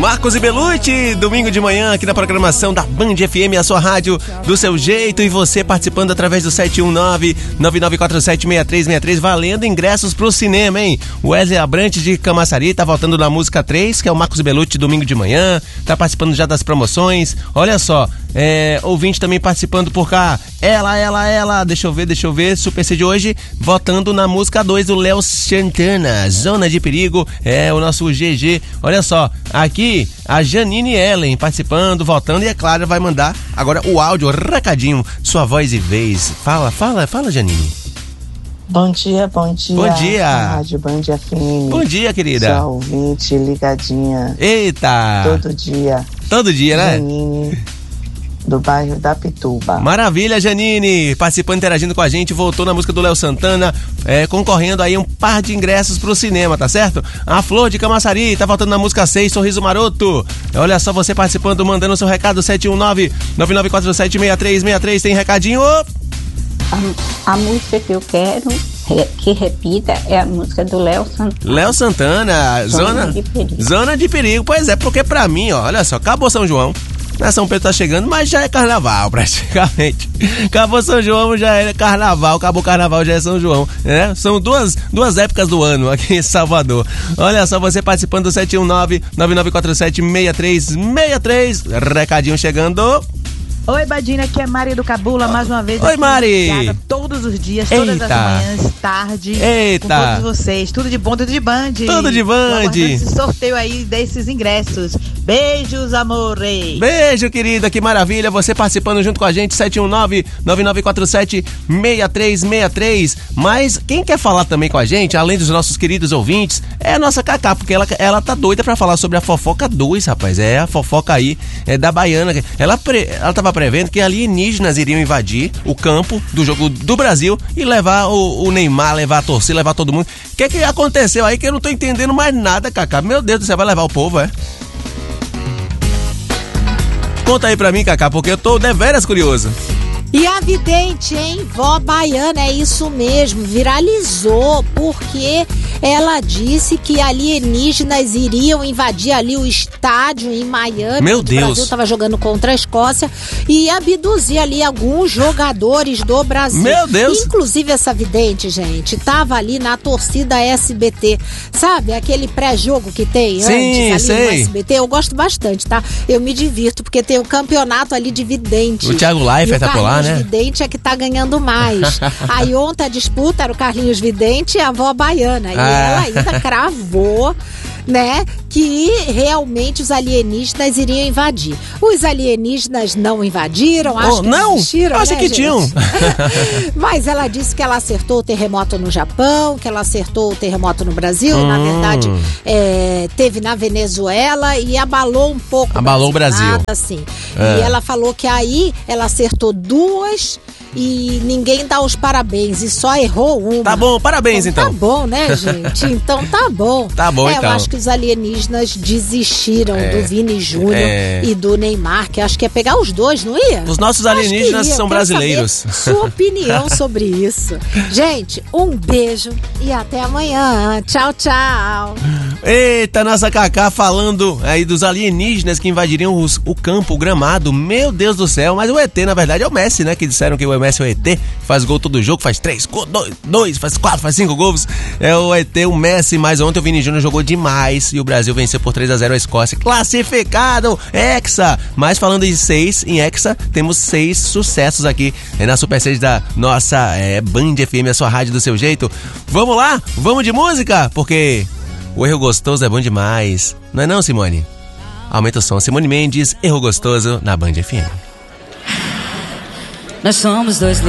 Marcos e Belucci, domingo de manhã aqui na programação da Band FM, a sua rádio do seu jeito, e você participando através do 719-9947-6363, valendo ingressos pro cinema, hein? O Wesley Abrantes de Camaçari tá voltando na música 3, que é o Marcos e Belucci, domingo de manhã, tá participando já das promoções. Olha só, ouvinte também participando por cá, ela, deixa eu ver, Super C de hoje, votando na música 2 do Léo Santana, Zona de Perigo, o nosso GG. Olha só, aqui a Janine Ellen participando, votando, e é claro, vai mandar agora o áudio, o recadinho, sua voz e vez. Fala, Janine. Bom dia. Bom dia. Rádio Band FM. Bom dia, querida. Sua ouvinte ligadinha. Eita. Todo dia, né? Janine, do bairro da Pituba. Maravilha, Janine, participando, interagindo com a gente, voltou na música do Léo Santana, concorrendo aí um par de ingressos pro cinema, tá certo? A Flor de Camaçari tá voltando na música 6, Sorriso Maroto. Olha só, você participando, mandando o seu recado, 719-9947-6363, tem recadinho? A música que eu quero que repita é a música do Léo Santana. Léo Santana, Zona de Perigo. Pois é, porque pra mim, ó, olha só, acabou São João, São Pedro tá chegando, mas já é carnaval praticamente. Acabou São João, já é carnaval. Acabou carnaval, já é São João, né? São duas épocas do ano aqui em Salvador. Olha só, você participando do 719-9947-6363. Recadinho chegando. Oi, Badina, aqui é Mari do Cabula, mais uma vez. Oi, Mari! Todos os dias, todas as manhãs, tarde. Eita! Com todos vocês. Tudo de bom, tudo de Band. Tudo de Band. Esse sorteio aí desses ingressos. Beijos, amore. Beijo, querida, que maravilha. Você participando junto com a gente, 719-9947-6363. Mas quem quer falar também com a gente, além dos nossos queridos ouvintes, é a nossa Cacá, porque ela tá doida pra falar sobre a fofoca 2, rapaz. É a fofoca aí, da Baiana. Ela tava prevendo que alienígenas iriam invadir o campo do jogo do Brasil e levar o Neymar, levar a torcida, levar todo mundo. O que aconteceu aí que eu não tô entendendo mais nada, Cacá? Meu Deus do céu, vai levar o povo, Conta aí pra mim, Cacá, porque eu tô deveras curioso. E a vidente, hein? Vó Baiana, é isso mesmo, viralizou, porque ela disse que alienígenas iriam invadir ali o estádio em Miami. Meu Deus! O Brasil estava jogando contra a Escócia e abduzir ali alguns jogadores do Brasil. Meu Deus! Inclusive essa vidente, gente, tava ali na torcida SBT. Sabe, aquele pré-jogo que tem antes ali no SBT? Eu gosto bastante, tá? Eu me divirto, porque tem o campeonato ali de videntes. O Thiago Leifert tá por lá, né? Vidente é que tá ganhando mais. Aí ontem a disputa era o Carlinhos Vidente e a Vó Baiana. E ela ainda cravou, né, que realmente os alienígenas iriam invadir. Os alienígenas não invadiram, acho que não desistiram, acho que tinham. Mas ela disse que ela acertou o terremoto no Japão, que ela acertou o terremoto no Brasil, na verdade teve na Venezuela e abalou um pouco o Brasil. Nada, assim. E ela falou que aí ela acertou 2 e ninguém dá os parabéns e só errou uma. Tá bom, parabéns então. Tá bom, né, gente? Então tá bom. Tá bom, então. Eu acho que os alienígenas desistiram do Vini Júnior e do Neymar, que acho que ia pegar os dois, não ia? Os nossos alienígenas são brasileiros. Sua opinião sobre isso. Gente, um beijo e até amanhã. Tchau, tchau. Eita, nossa Cacá falando aí dos alienígenas que invadiriam o campo, o gramado. Meu Deus do céu, mas o ET, na verdade, é o Messi, né? Que disseram que o Messi é o ET, faz gol todo jogo, faz 3, 2, faz 4, faz 5 gols. É o ET, o Messi, mas ontem o Vini Júnior jogou demais e o Brasil venceu por 3-0 a Escócia. Classificado, Hexa! Mas falando de 6 em Hexa, temos 6 sucessos aqui na Super 6 da nossa Band FM, a sua rádio do seu jeito. Vamos lá? Vamos de música? Porque o Erro Gostoso é bom demais. Não é não, Simone? Aumenta o som. Simone Mendes, Erro Gostoso na Band FM. Nós somos dois